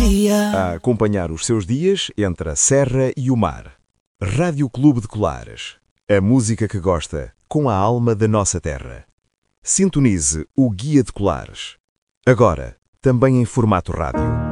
dia. A acompanhar os seus dias entre a serra e o mar. Rádio Clube de Colares. A música que gosta, com a alma da nossa terra. Sintonize o Guia de Colares. Agora, também em formato rádio.